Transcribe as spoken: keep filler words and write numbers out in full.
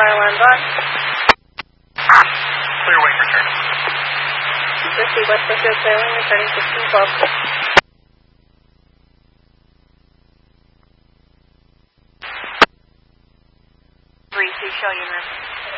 fire alarm gone. Clear wing returning. Receive West Brookfield clear wing returning sixteen twelve. Three two, show you, ma'am.